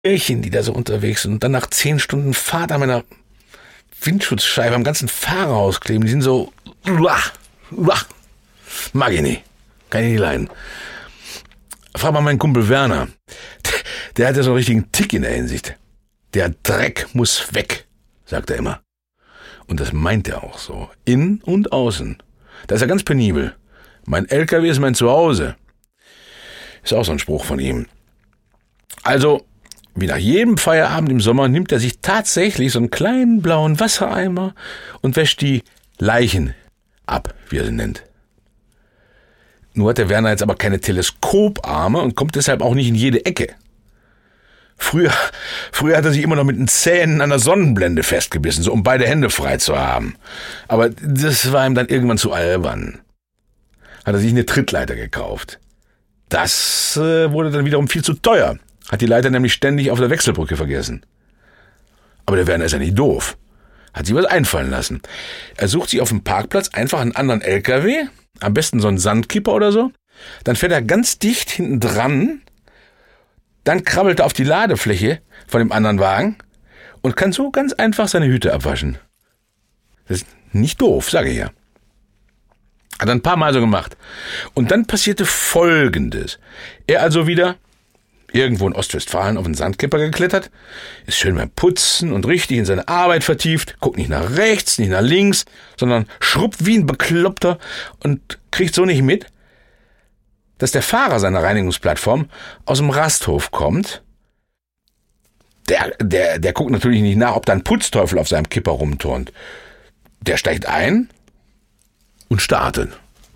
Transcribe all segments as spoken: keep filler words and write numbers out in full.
Pärchen, die da so unterwegs sind und dann nach zehn Stunden Fahrt an meiner Windschutzscheibe am ganzen Fahrerhaus kleben. Die sind so, uah, uah, mag ich nicht. Kann ich nicht leiden. Frag mal meinen Kumpel Werner. Der, der hat ja so einen richtigen Tick in der Hinsicht. Der Dreck muss weg, sagt er immer. Und das meint er auch so. Innen und außen. Da ist er ganz penibel. Mein L K W ist mein Zuhause. Ist auch so ein Spruch von ihm. Also, wie nach jedem Feierabend im Sommer nimmt er sich tatsächlich so einen kleinen blauen Wassereimer und wäscht die Leichen ab, wie er sie nennt. Nur hat der Werner jetzt aber keine Teleskoparme und kommt deshalb auch nicht in jede Ecke. Früher, früher hat er sich immer noch mit den Zähnen an der Sonnenblende festgebissen, so um beide Hände frei zu haben. Aber das war ihm dann irgendwann zu albern. Hat er sich eine Trittleiter gekauft. Das äh, wurde dann wiederum viel zu teuer. Hat die Leiter nämlich ständig auf der Wechselbrücke vergessen. Aber der Werner ist ja nicht doof. Hat sich was einfallen lassen. Er sucht sich auf dem Parkplatz einfach einen anderen L K W, am besten so einen Sandkipper oder so. Dann fährt er ganz dicht hinten dran, dann krabbelt er auf die Ladefläche von dem anderen Wagen und kann so ganz einfach seine Hüte abwaschen. Das ist nicht doof, sage ich ja. Hat er ein paar Mal so gemacht. Und dann passierte Folgendes. Er also wieder irgendwo in Ostwestfalen auf den Sandkipper geklettert, ist schön beim Putzen und richtig in seine Arbeit vertieft, guckt nicht nach rechts, nicht nach links, sondern schrubbt wie ein Bekloppter und kriegt so nicht mit, dass der Fahrer seiner Reinigungsplattform aus dem Rasthof kommt. Der, der, der guckt natürlich nicht nach, ob da ein Putzteufel auf seinem Kipper rumturnt. Der steigt ein und startet.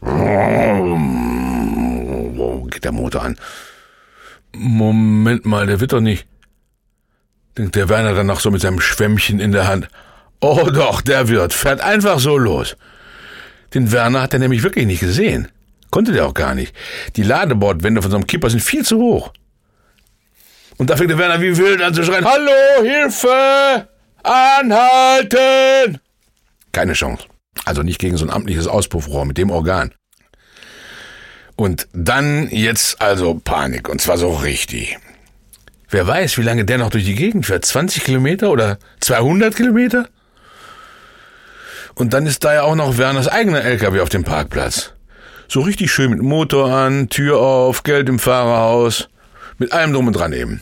Geht der Motor an. Moment mal, der wird doch nicht, denkt der Werner dann noch so mit seinem Schwämmchen in der Hand. Oh doch, der wird, fährt einfach so los. Den Werner hat er nämlich wirklich nicht gesehen. Konnte der auch gar nicht. Die Ladebordwände von so einem Kipper sind viel zu hoch. Und da fängt der Werner wie wild an zu schreien, Hallo, Hilfe, anhalten! Keine Chance. Also nicht gegen so ein amtliches Auspuffrohr mit dem Organ. Und dann jetzt also Panik, und zwar so richtig. Wer weiß, wie lange der noch durch die Gegend fährt, zwanzig Kilometer oder zweihundert Kilometer? Und dann ist da ja auch noch Werners eigener L K W auf dem Parkplatz. So richtig schön mit Motor an, Tür auf, Geld im Fahrerhaus, mit allem drum und dran eben.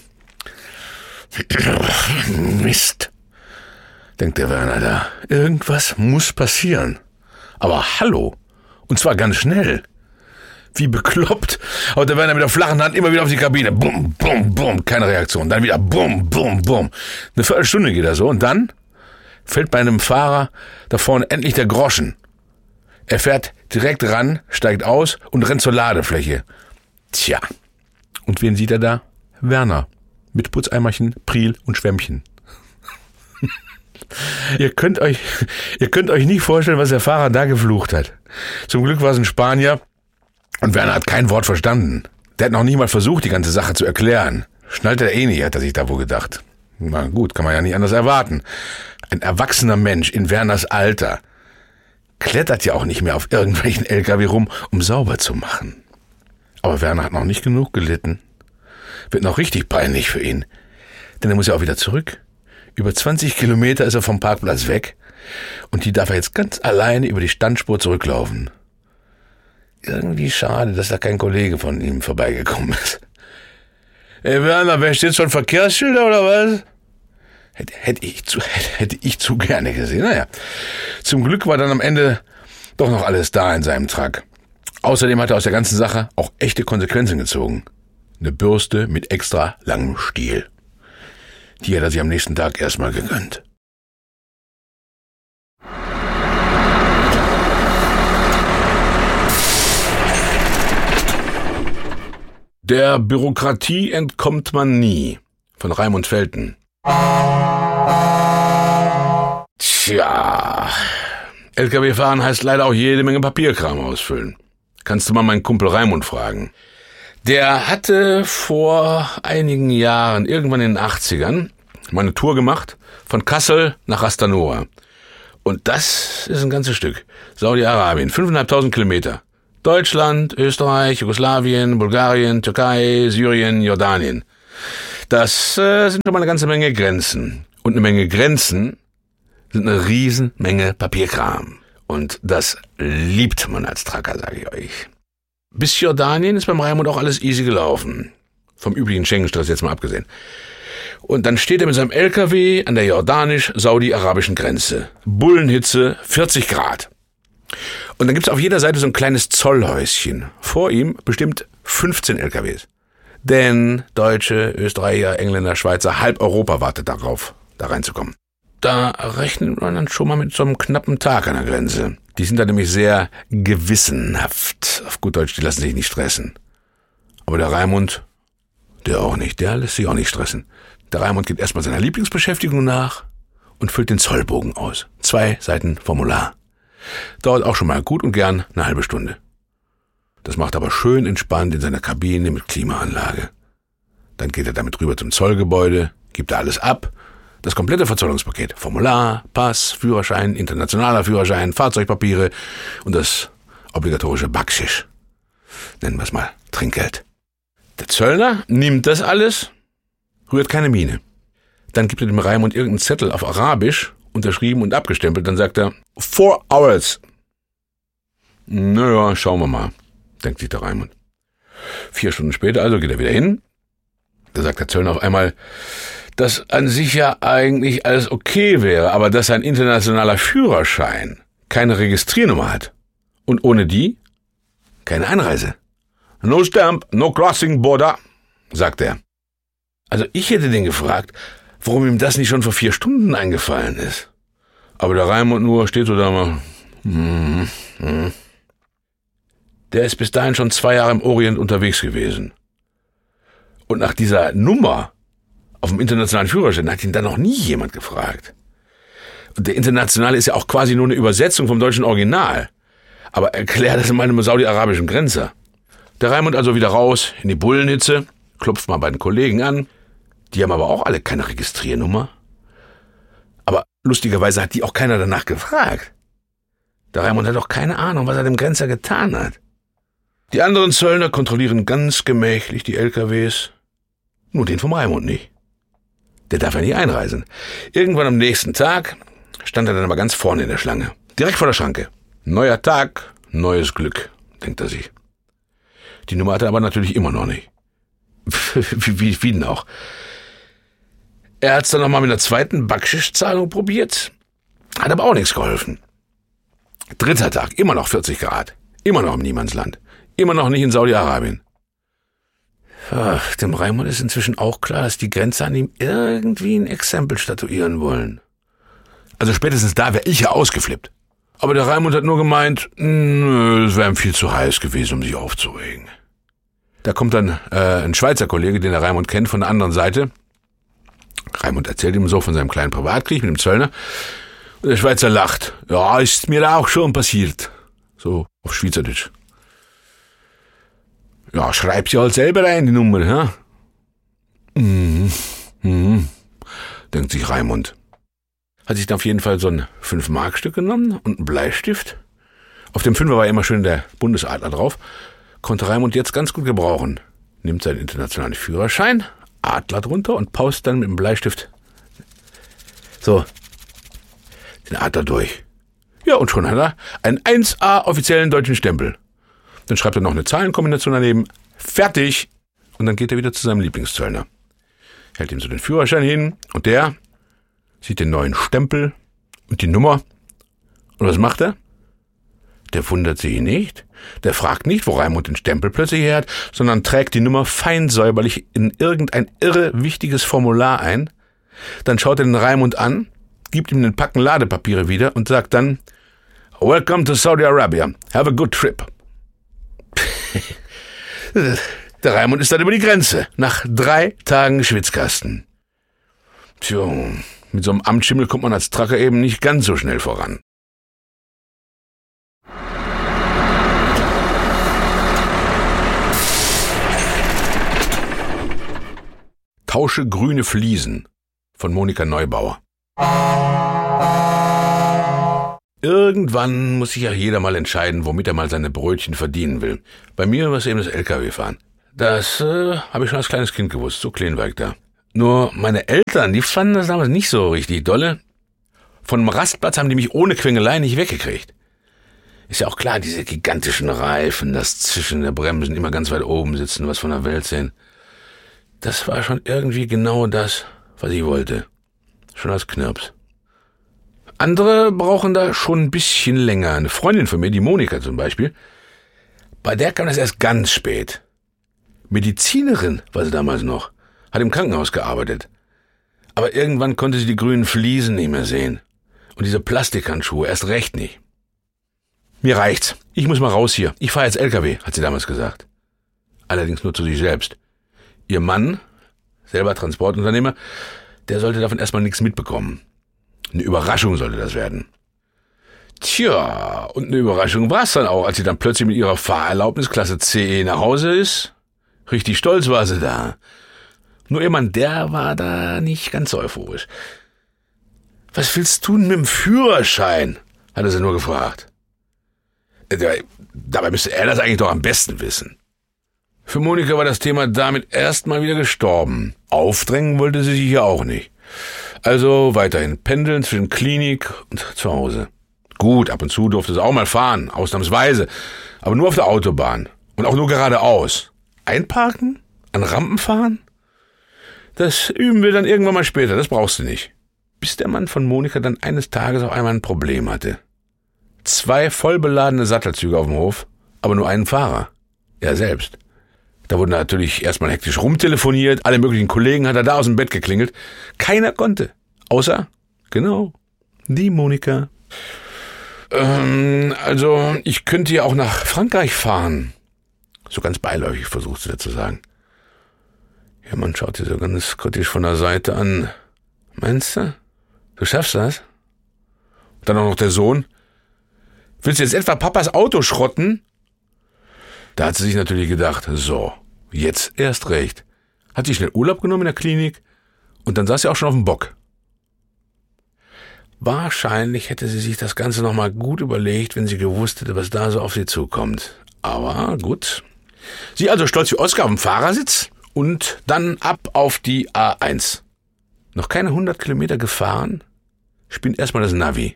Mist, denkt der Werner da. Irgendwas muss passieren. Aber hallo, und zwar ganz schnell. Wie bekloppt. Haut der Werner mit der flachen Hand immer wieder auf die Kabine. Bum, bum, bum. Keine Reaktion. Dann wieder bum, bum, bum. Eine Viertelstunde geht er so. Und dann fällt bei einem Fahrer da vorne endlich der Groschen. Er fährt direkt ran, steigt aus und rennt zur Ladefläche. Tja. Und wen sieht er da? Werner. Mit Putzeimerchen, Priel und Schwämmchen. Ihr könnt euch, ihr könnt euch nicht vorstellen, was der Fahrer da geflucht hat. Zum Glück war es ein Spanier. Und Werner hat kein Wort verstanden. Der hat noch nie mal versucht, die ganze Sache zu erklären. Schnallt er eh nicht, hat er sich da wohl gedacht. Na gut, kann man ja nicht anders erwarten. Ein erwachsener Mensch in Werners Alter klettert ja auch nicht mehr auf irgendwelchen L K W rum, um sauber zu machen. Aber Werner hat noch nicht genug gelitten. Wird noch richtig peinlich für ihn. Denn er muss ja auch wieder zurück. Über zwanzig Kilometer ist er vom Parkplatz weg. Und die darf er jetzt ganz alleine über die Standspur zurücklaufen. Irgendwie schade, dass da kein Kollege von ihm vorbeigekommen ist. Ey Werner, wer steht schon Verkehrsschilder oder was? Hätte, hätte, ich zu, hätte ich zu gerne gesehen. Naja, zum Glück war dann am Ende doch noch alles da in seinem Truck. Außerdem hat er aus der ganzen Sache auch echte Konsequenzen gezogen. Eine Bürste mit extra langem Stiel. Die hat er sich am nächsten Tag erstmal gegönnt. Der Bürokratie entkommt man nie. Von Raimund Felten. Tja, L K W fahren heißt leider auch jede Menge Papierkram ausfüllen. Kannst du mal meinen Kumpel Raimund fragen. Der hatte vor einigen Jahren, irgendwann in den achtzigern, mal eine Tour gemacht, von Kassel nach Rastanura. Und das ist ein ganzes Stück. Saudi-Arabien, fünftausendfünfhundert Kilometer. Deutschland, Österreich, Jugoslawien, Bulgarien, Türkei, Syrien, Jordanien. Das äh, sind schon mal eine ganze Menge Grenzen. Und eine Menge Grenzen sind eine Riesenmenge Papierkram. Und das liebt man als Trucker, sage ich euch. Bis Jordanien ist beim Raimund auch alles easy gelaufen. Vom üblichen Schengen-Stress jetzt mal abgesehen. Und dann steht er mit seinem L K W an der jordanisch-saudi-arabischen Grenze. Bullenhitze, vierzig Grad. Und dann gibt's auf jeder Seite so ein kleines Zollhäuschen. Vor ihm bestimmt fünfzehn L K Ws. Denn Deutsche, Österreicher, Engländer, Schweizer, halb Europa wartet darauf, da reinzukommen. Da rechnet man dann schon mal mit so einem knappen Tag an der Grenze. Die sind da nämlich sehr gewissenhaft. Auf gut Deutsch, die lassen sich nicht stressen. Aber der Raimund, der auch nicht, der lässt sich auch nicht stressen. Der Raimund geht erstmal seiner Lieblingsbeschäftigung nach und füllt den Zollbogen aus. Zwei Seiten Formular. Dauert auch schon mal gut und gern eine halbe Stunde. Das macht aber schön entspannt in seiner Kabine mit Klimaanlage. Dann geht er damit rüber zum Zollgebäude, gibt da alles ab. Das komplette Verzollungspaket. Formular, Pass, Führerschein, internationaler Führerschein, Fahrzeugpapiere und das obligatorische Backschisch. Nennen wir es mal Trinkgeld. Der Zöllner nimmt das alles, rührt keine Miene. Dann gibt er dem Raimund irgendeinen Zettel auf Arabisch, unterschrieben und abgestempelt. Dann sagt er, four hours. Naja, schauen wir mal, denkt sich der Raimund. Vier Stunden später also geht er wieder hin. Da sagt der Zöllner auf einmal, dass an sich ja eigentlich alles okay wäre, aber dass ein internationaler Führerschein keine Registriernummer hat. Und ohne die keine Einreise. No stamp, no crossing border, sagt er. Also ich hätte den gefragt, warum ihm das nicht schon vor vier Stunden eingefallen ist. Aber der Raimund nur steht so da mal. Mm, mm. Der ist bis dahin schon zwei Jahre im Orient unterwegs gewesen. Und nach dieser Nummer auf dem internationalen Führerschein hat ihn da noch nie jemand gefragt. Und der internationale ist ja auch quasi nur eine Übersetzung vom deutschen Original. Aber erklär das mal einem saudi-arabischen Grenzer. Der Raimund also wieder raus in die Bullenhitze, klopft mal bei den Kollegen an. Die haben aber auch alle keine Registriernummer. Aber lustigerweise hat die auch keiner danach gefragt. Der Raimund hat auch keine Ahnung, was er dem Grenzer getan hat. Die anderen Zöllner kontrollieren ganz gemächlich die L K Ws. Nur den vom Raimund nicht. Der darf ja nicht einreisen. Irgendwann am nächsten Tag stand er dann aber ganz vorne in der Schlange. Direkt vor der Schranke. Neuer Tag, neues Glück, denkt er sich. Die Nummer hat er aber natürlich immer noch nicht. wie, wie, wie denn auch? Er hat es dann nochmal mit einer zweiten Backschischzahlung probiert. Hat aber auch nichts geholfen. Dritter Tag, immer noch vierzig Grad. Immer noch im Niemandsland. Immer noch nicht in Saudi-Arabien. Ach, dem Raimund ist inzwischen auch klar, dass die Grenzer an ihm irgendwie ein Exempel statuieren wollen. Also spätestens da wäre ich ja ausgeflippt. Aber der Raimund hat nur gemeint, nö, es wäre ihm viel zu heiß gewesen, um sich aufzuregen. Da kommt dann äh, ein Schweizer Kollege, den der Raimund kennt, von der anderen Seite. Raimund erzählt ihm so von seinem kleinen Privatkrieg mit dem Zöllner. Und der Schweizer lacht. Ja, ist mir auch schon passiert. So auf Schweizerdeutsch. Ja, schreib sie halt selber rein, die Nummer, ja? Mhm, mhm, denkt sich Raimund. Hat sich dann auf jeden Fall so ein fünf Mark Stück genommen und einen Bleistift. Auf dem Fünfer war immer schön der Bundesadler drauf. Konnte Raimund jetzt ganz gut gebrauchen. Nimmt seinen internationalen Führerschein, Adler drunter und paust dann mit dem Bleistift so den Adler durch. Ja, und schon hat er einen eins A offiziellen deutschen Stempel. Dann schreibt er noch eine Zahlenkombination daneben. Fertig! Und dann geht er wieder zu seinem Lieblingszöllner. Hält ihm so den Führerschein hin und der sieht den neuen Stempel und die Nummer. Und was macht er? Der wundert sich nicht. Der fragt nicht, wo Raimund den Stempel plötzlich her hat, sondern trägt die Nummer fein säuberlich in irgendein irre wichtiges Formular ein. Dann schaut er den Raimund an, gibt ihm den Packen Ladepapiere wieder und sagt dann, Welcome to Saudi Arabia. Have a good trip. Der Raimund ist dann über die Grenze, nach drei Tagen Schwitzkasten. Tja, mit so einem Amtsschimmel kommt man als Trucker eben nicht ganz so schnell voran. Tausche grüne Fliesen von Monika Neubauer. Irgendwann muss sich ja jeder mal entscheiden, womit er mal seine Brötchen verdienen will. Bei mir war es eben das L K W-Fahren. Das äh, habe ich schon als kleines Kind gewusst, so klein war ich da. Nur meine Eltern, die fanden das damals nicht so richtig dolle. Von dem Rastplatz haben die mich ohne Quengelei nicht weggekriegt. Ist ja auch klar, diese gigantischen Reifen, das Zischen der Bremsen, immer ganz weit oben sitzen, was von der Welt sehen. Das war schon irgendwie genau das, was ich wollte. Schon als Knirps. Andere brauchen da schon ein bisschen länger. Eine Freundin von mir, die Monika zum Beispiel, bei der kam das erst ganz spät. Medizinerin war sie damals noch, hat im Krankenhaus gearbeitet. Aber irgendwann konnte sie die grünen Fliesen nicht mehr sehen. Und diese Plastikhandschuhe erst recht nicht. Mir reicht's. Ich muss mal raus hier. Ich fahre jetzt L K W, hat sie damals gesagt. Allerdings nur zu sich selbst. Ihr Mann, selber Transportunternehmer, der sollte davon erstmal nichts mitbekommen. Eine Überraschung sollte das werden. Tja, und eine Überraschung war es dann auch, als sie dann plötzlich mit ihrer Fahrerlaubnis Klasse C E nach Hause ist. Richtig stolz war sie da. Nur ihr Mann, der war da nicht ganz so euphorisch. Was willst du denn mit dem Führerschein? Hat er sie nur gefragt. Dabei müsste er das eigentlich doch am besten wissen. Für Monika war das Thema damit erstmal wieder gestorben. Aufdrängen wollte sie sich ja auch nicht. Also weiterhin pendeln zwischen Klinik und zu Hause. Gut, ab und zu durfte sie auch mal fahren, ausnahmsweise. Aber nur auf der Autobahn. Und auch nur geradeaus. Einparken? An Rampen fahren? Das üben wir dann irgendwann mal später, das brauchst du nicht. Bis der Mann von Monika dann eines Tages auf einmal ein Problem hatte. Zwei vollbeladene Sattelzüge auf dem Hof, aber nur einen Fahrer. Er selbst. Da wurde natürlich erstmal hektisch rumtelefoniert, alle möglichen Kollegen hat er da aus dem Bett geklingelt. Keiner konnte. Außer, genau, die Monika. Ähm, also, ich könnte ja auch nach Frankreich fahren. So ganz beiläufig versucht sie zu sagen. Ja, man schaut sie so ganz kritisch von der Seite an. Meinst du? Du schaffst das? Und dann auch noch der Sohn. Willst du jetzt etwa Papas Auto schrotten? Da hat sie sich natürlich gedacht, so, jetzt erst recht. Hat sie schnell Urlaub genommen in der Klinik und dann saß sie auch schon auf dem Bock. Wahrscheinlich hätte sie sich das Ganze nochmal gut überlegt, wenn sie gewusst hätte, was da so auf sie zukommt. Aber gut. Sie also stolz wie Oskar auf dem Fahrersitz und dann ab auf die A eins. Noch keine hundert Kilometer gefahren, spinnt erstmal das Navi.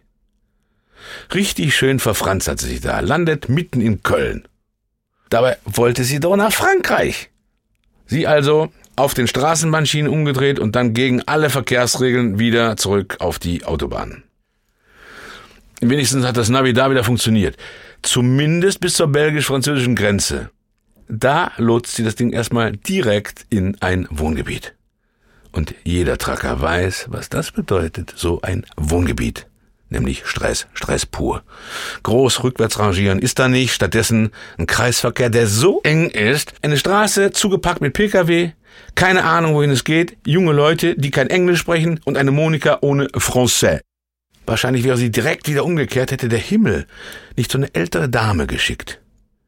Richtig schön verfranst hat sie sich da, landet mitten in Köln. Dabei wollte sie doch nach Frankreich. Sie also auf den Straßenbahnschienen umgedreht und dann gegen alle Verkehrsregeln wieder zurück auf die Autobahn. Wenigstens hat das Navi da wieder funktioniert. Zumindest bis zur belgisch-französischen Grenze. Da lotst sie das Ding erstmal direkt in ein Wohngebiet. Und jeder Tracker weiß, was das bedeutet, so ein Wohngebiet. Nämlich Stress, Stress pur. Groß rückwärts rangieren ist da nicht, stattdessen ein Kreisverkehr, der so eng ist, eine Straße zugepackt mit P K W, keine Ahnung, wohin es geht, junge Leute, die kein Englisch sprechen und eine Monika ohne Français. Wahrscheinlich wäre sie direkt wieder umgekehrt, hätte der Himmel nicht so eine ältere Dame geschickt.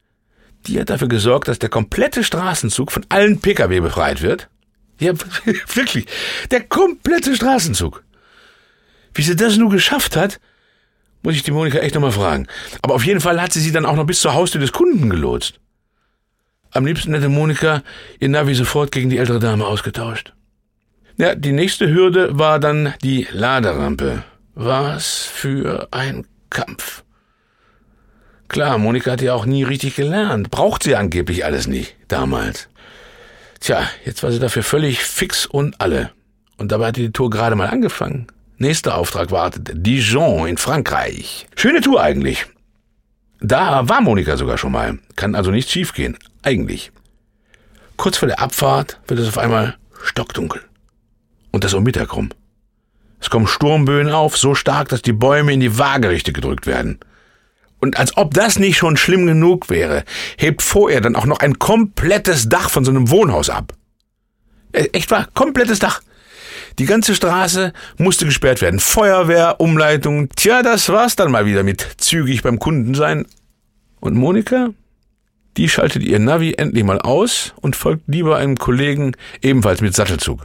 Die hat dafür gesorgt, dass der komplette Straßenzug von allen P K W befreit wird. Ja, wirklich, der komplette Straßenzug. Wie sie das nur geschafft hat, muss ich die Monika echt nochmal fragen. Aber auf jeden Fall hat sie sie dann auch noch bis zur Haustür des Kunden gelotst. Am liebsten hätte Monika ihr Navi sofort gegen die ältere Dame ausgetauscht. Ja, die nächste Hürde war dann die Laderampe. Was für ein Kampf. Klar, Monika hat ja auch nie richtig gelernt. Braucht sie angeblich alles nicht, damals. Tja, jetzt war sie dafür völlig fix und alle. Und dabei hatte die Tour gerade mal angefangen. Nächster Auftrag wartet. Dijon in Frankreich. Schöne Tour eigentlich. Da war Monika sogar schon mal. Kann also nichts schiefgehen. Eigentlich. Kurz vor der Abfahrt wird es auf einmal stockdunkel. Und das um Mittag rum. Es kommen Sturmböen auf, so stark, dass die Bäume in die Waagerechte gedrückt werden. Und als ob das nicht schon schlimm genug wäre, hebt vor ihr dann auch noch ein komplettes Dach von so einem Wohnhaus ab. Echt wahr? Komplettes Dach. Die ganze Straße musste gesperrt werden. Feuerwehr, Umleitung. Tja, das war's dann mal wieder mit zügig beim Kunden sein. Und Monika? Die schaltet ihr Navi endlich mal aus und folgt lieber einem Kollegen, ebenfalls mit Sattelzug.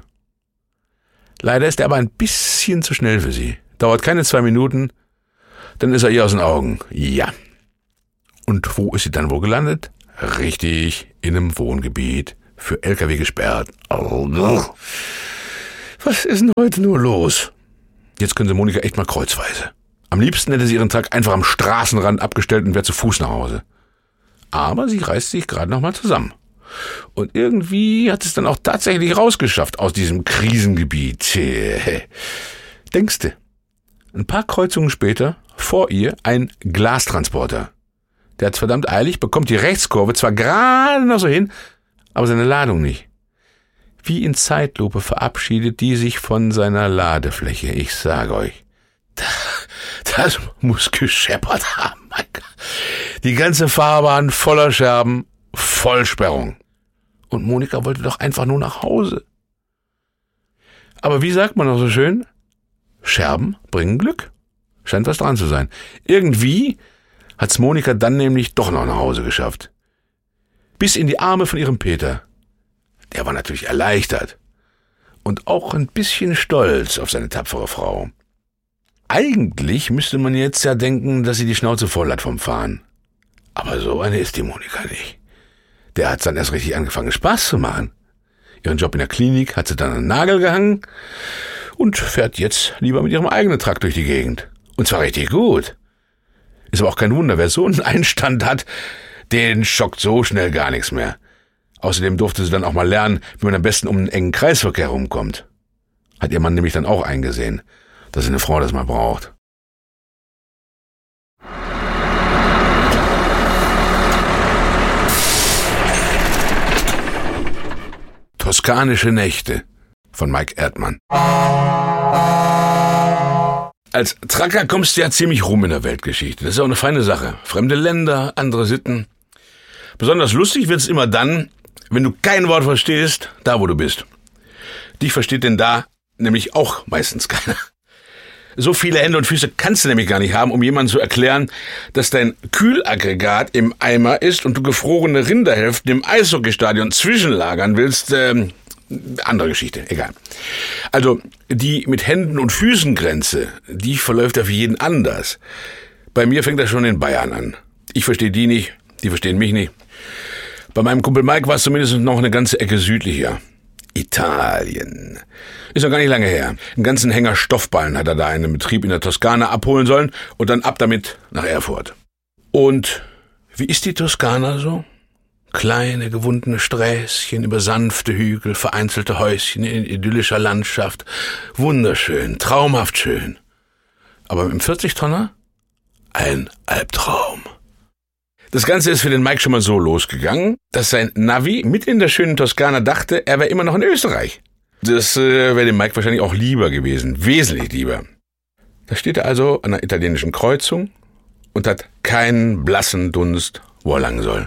Leider ist er aber ein bisschen zu schnell für sie. Dauert keine zwei Minuten, dann ist er ihr aus den Augen. Ja. Und wo ist sie dann wohl gelandet? Richtig, in einem Wohngebiet. Für L K W gesperrt. Oh. Was ist denn heute nur los? Jetzt können sie Monika echt mal kreuzweise. Am liebsten hätte sie ihren Tag einfach am Straßenrand abgestellt und wäre zu Fuß nach Hause. Aber sie reißt sich gerade noch mal zusammen. Und irgendwie hat es dann auch tatsächlich rausgeschafft aus diesem Krisengebiet. Denkste. Ein paar Kreuzungen später, vor ihr, ein Glastransporter. Der hat's verdammt eilig, bekommt die Rechtskurve zwar gerade noch so hin, aber seine Ladung nicht. Wie in Zeitlupe verabschiedet die sich von seiner Ladefläche. Ich sage euch, das muss gescheppert haben. Mein Gott. Die ganze Fahrbahn voller Scherben, Vollsperrung. Und Monika wollte doch einfach nur nach Hause. Aber wie sagt man noch so schön? Scherben bringen Glück. Scheint was dran zu sein. Irgendwie hat's Monika dann nämlich doch noch nach Hause geschafft. Bis in die Arme von ihrem Peter. Der war natürlich erleichtert und auch ein bisschen stolz auf seine tapfere Frau. Eigentlich müsste man jetzt ja denken, dass sie die Schnauze voll hat vom Fahren. Aber so eine ist die Monika nicht. Der hat's dann erst richtig angefangen, Spaß zu machen. Ihren Job in der Klinik hat sie dann an den Nagel gehangen und fährt jetzt lieber mit ihrem eigenen Truck durch die Gegend. Und zwar richtig gut. Ist aber auch kein Wunder, wer so einen Einstand hat, den schockt so schnell gar nichts mehr. Außerdem durfte sie dann auch mal lernen, wie man am besten um einen engen Kreisverkehr rumkommt. Hat ihr Mann nämlich dann auch eingesehen, dass eine Frau das mal braucht. Toskanische Nächte von Mike Erdmann. Als Trucker kommst du ja ziemlich rum in der Weltgeschichte. Das ist auch eine feine Sache. Fremde Länder, andere Sitten. Besonders lustig wird's immer dann, wenn du kein Wort verstehst, da wo du bist. Dich versteht denn da nämlich auch meistens keiner. So viele Hände und Füße kannst du nämlich gar nicht haben, um jemandem zu erklären, dass dein Kühlaggregat im Eimer ist und du gefrorene Rinderhälften im Eishockeystadion zwischenlagern willst. Ähm, andere Geschichte, egal. Also die mit Händen und Füßen Grenze, die verläuft ja für jeden anders. Bei mir fängt das schon in Bayern an. Ich verstehe die nicht, die verstehen mich nicht. Bei meinem Kumpel Mike war es zumindest noch eine ganze Ecke südlicher. Italien. Ist noch gar nicht lange her. Einen ganzen Hänger Stoffballen hat er da in einem Betrieb in der Toskana abholen sollen und dann ab damit nach Erfurt. Und wie ist die Toskana so? Kleine, gewundene Sträßchen über sanfte Hügel, vereinzelte Häuschen in idyllischer Landschaft. Wunderschön, traumhaft schön. Aber mit dem vierzig-Tonner? Ein Albtraum. Das Ganze ist für den Mike schon mal so losgegangen, dass sein Navi mit in der schönen Toskana dachte, er wäre immer noch in Österreich. Das äh, wäre dem Mike wahrscheinlich auch lieber gewesen, wesentlich lieber. Da steht er also an einer italienischen Kreuzung und hat keinen blassen Dunst, wo er lang soll.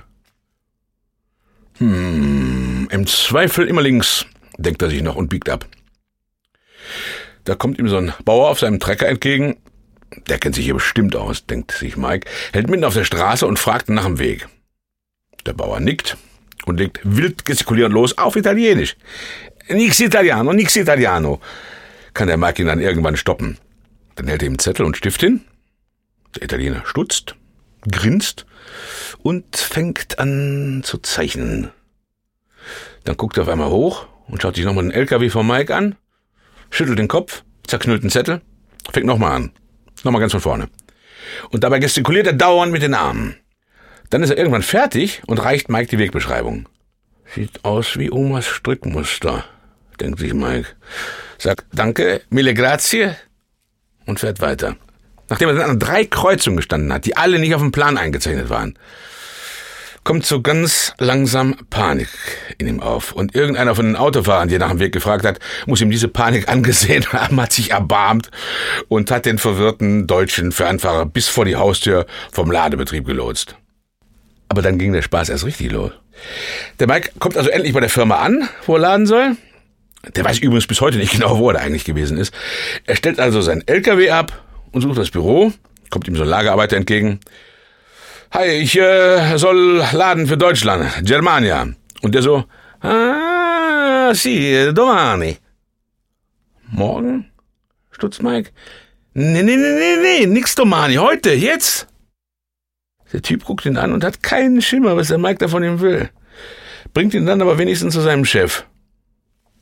Hm, im Zweifel immer links, denkt er sich noch und biegt ab. Da kommt ihm so ein Bauer auf seinem Trecker entgegen. Der kennt sich hier bestimmt aus, denkt sich Mike, hält mitten auf der Straße und fragt nach dem Weg. Der Bauer nickt und legt wild gestikulierend los auf Italienisch. Nix Italiano, nix Italiano. Kann der Mike ihn dann irgendwann stoppen. Dann hält er ihm Zettel und Stift hin. Der Italiener stutzt, grinst und fängt an zu zeichnen. Dann guckt er auf einmal hoch und schaut sich nochmal den L K W von Mike an, schüttelt den Kopf, zerknüllt den Zettel, fängt nochmal an. Nochmal ganz von vorne. Und dabei gestikuliert er dauernd mit den Armen. Dann ist er irgendwann fertig und reicht Mike die Wegbeschreibung. Sieht aus wie Omas Strickmuster, denkt sich Mike. Sagt Danke, mille grazie und fährt weiter. Nachdem er dann an drei Kreuzungen gestanden hat, die alle nicht auf dem Plan eingezeichnet waren, kommt so ganz langsam Panik in ihm auf. Und irgendeiner von den Autofahrern, der nach dem Weg gefragt hat, muss ihm diese Panik angesehen haben, hat sich erbarmt und hat den verwirrten deutschen Fernfahrer bis vor die Haustür vom Ladebetrieb gelotst. Aber dann ging der Spaß erst richtig los. Der Mike kommt also endlich bei der Firma an, wo er laden soll. Der weiß übrigens bis heute nicht genau, wo er da eigentlich gewesen ist. Er stellt also seinen L K W ab und sucht das Büro. Kommt ihm so ein Lagerarbeiter entgegen. Hi, ich äh, soll laden für Deutschland, Germania. Und der so, ah, sì, domani. Morgen? Stutzt Mike. Nee, nee, nee, nee, nee, nix domani, heute, jetzt. Der Typ guckt ihn an und hat keinen Schimmer, was der Mike da von ihm will. Bringt ihn dann aber wenigstens zu seinem Chef.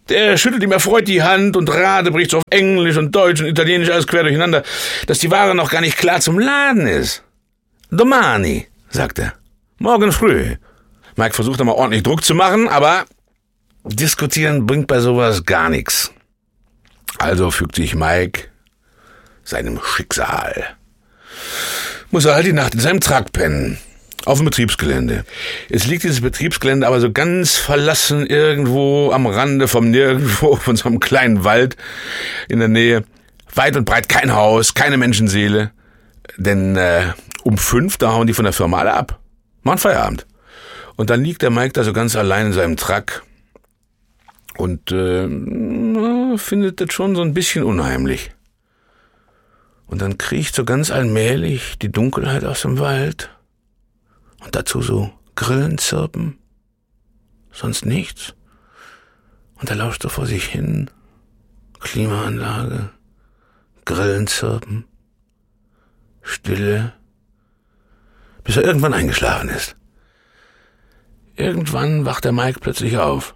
Der schüttelt ihm erfreut die Hand und radebricht so auf Englisch und Deutsch und Italienisch alles quer durcheinander, dass die Ware noch gar nicht klar zum Laden ist. Domani, sagt er. Morgen früh. Mike versucht einmal ordentlich Druck zu machen, aber diskutieren bringt bei sowas gar nichts. Also fügt sich Mike seinem Schicksal. Muss er halt die Nacht in seinem Truck pennen. Auf dem Betriebsgelände. Es liegt dieses Betriebsgelände aber so ganz verlassen irgendwo am Rande vom Nirgendwo, von so einem kleinen Wald in der Nähe. Weit und breit kein Haus, keine Menschenseele. Denn äh, um fünf, da hauen die von der Firma alle ab. Machen Feierabend. Und dann liegt der Mike da so ganz allein in seinem Truck und äh, findet das schon so ein bisschen unheimlich. Und dann kriecht so ganz allmählich die Dunkelheit aus dem Wald. Und dazu so Grillen zirpen, sonst nichts. Und er lauscht so vor sich hin, Klimaanlage, Grillen zirpen, Stille, bis er irgendwann eingeschlafen ist. Irgendwann wacht der Mike plötzlich auf.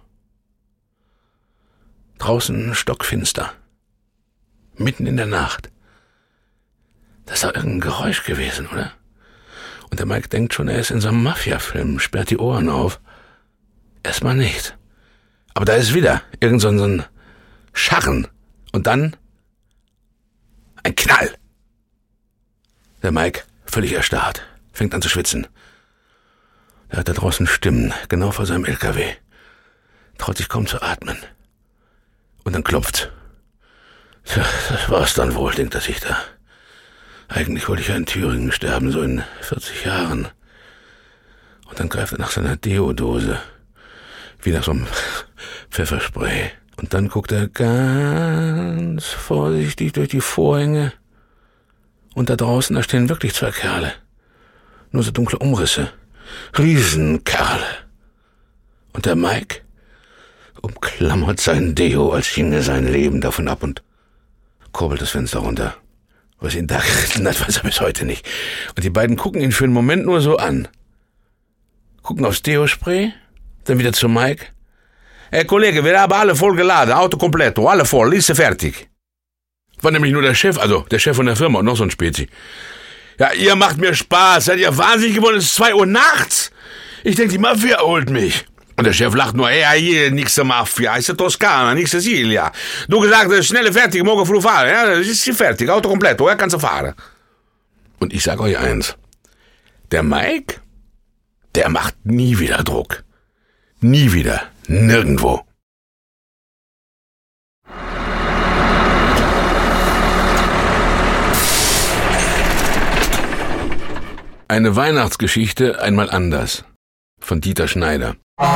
Draußen stockfinster, mitten in der Nacht. Das ist doch irgendein Geräusch gewesen, oder? Und der Mike denkt schon, er ist in so einem Mafia-Film, sperrt die Ohren auf. Erstmal nicht. Aber da ist wieder irgend so ein, so ein Scharren. Und dann ein Knall. Der Mike, völlig erstarrt, fängt an zu schwitzen. Er hört da draußen Stimmen, genau vor seinem L K W. Traut sich kaum zu atmen. Und dann klopft's. Tja, das war's dann wohl, denkt er sich da. Eigentlich wollte ich ja in Thüringen sterben, so in vierzig Jahren. Und dann greift er nach seiner Deodose, wie nach so einem Pfefferspray. Und dann guckt er ganz vorsichtig durch die Vorhänge. Und da draußen, da stehen wirklich zwei Kerle. Nur so dunkle Umrisse. Riesenkerle. Und der Mike umklammert sein Deo, als hinge sein Leben davon ab und kurbelt das Fenster runter. Was ihn da geritten hat, weiß er bis heute nicht. Und die beiden gucken ihn für einen Moment nur so an. Gucken aufs Deo-Spray, dann wieder zu Mike. Hey Kollege, wir haben alle voll geladen, Auto completo, alle voll, Liste fertig. War nämlich nur der Chef, also der Chef von der Firma und noch so ein Spezi. Ja, ihr macht mir Spaß, seid ihr wahnsinnig geworden, es ist zwei Uhr nachts. Ich denke, die Mafia holt mich. Und der Chef lacht nur, ja, hier, nix der Mafia, ist der Toskana, nix Sicilia. Du gesagt, schnelle fertig, morgen früh fahren, ja, das ist hier fertig, Auto komplett, woher kannst du fahren? Und ich sag euch eins, der Mike, der macht nie wieder Druck. Nie wieder, nirgendwo. Eine Weihnachtsgeschichte einmal anders, von Dieter Schneider.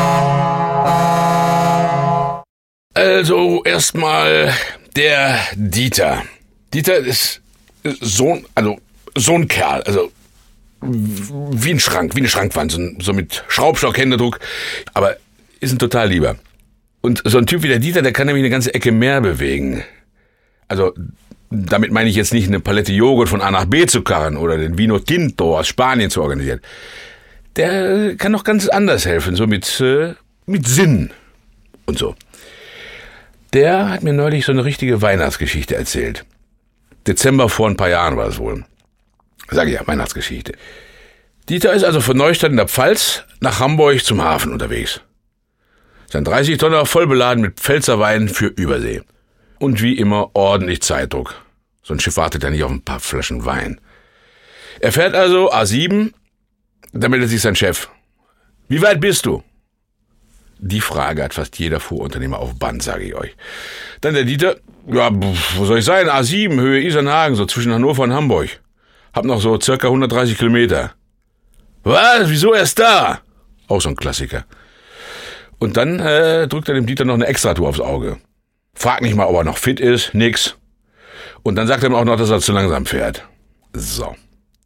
Also erstmal der Dieter. Dieter ist so, also so ein Kerl, also wie ein Schrank, wie eine Schrankwand, so, so mit Schraubstock, Händedruck, aber ist ein total Lieber. Und so ein Typ wie der Dieter, der kann nämlich eine ganze Ecke mehr bewegen. Also damit meine ich jetzt nicht eine Palette Joghurt von A nach B zu karren oder den Vino Tinto aus Spanien zu organisieren. Der kann noch ganz anders helfen, so mit, äh, mit Sinn und so. Der hat mir neulich so eine richtige Weihnachtsgeschichte erzählt. Dezember vor ein paar Jahren war es wohl. Sag ich ja, Weihnachtsgeschichte. Dieter ist also von Neustadt in der Pfalz nach Hamburg zum Hafen unterwegs. Sein dreißig Tonner voll beladen mit Pfälzer Wein für Übersee. Und wie immer ordentlich Zeitdruck. So ein Schiff wartet ja nicht auf ein paar Flaschen Wein. Er fährt also A sieben, da meldet sich sein Chef. Wie weit bist du? Die Frage hat fast jeder Fuhrunternehmer auf Band, sage ich euch. Dann der Dieter, ja, wo soll ich sein? A sieben, Höhe Isernhagen, so zwischen Hannover und Hamburg. Hab noch so circa hundertdreißig Kilometer. Was? Wieso erst da? Auch so ein Klassiker. Und dann äh, drückt er dem Dieter noch eine Extratour aufs Auge. Fragt nicht mal, ob er noch fit ist, nix. Und dann sagt er ihm auch noch, dass er zu langsam fährt. So.